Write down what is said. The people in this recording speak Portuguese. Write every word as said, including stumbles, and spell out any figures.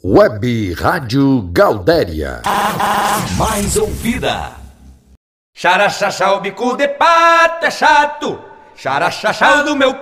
Web Rádio Galdéria. A mais ouvida. Xaraxaxá, o bico de pato é chato. Xaraxaxá do meu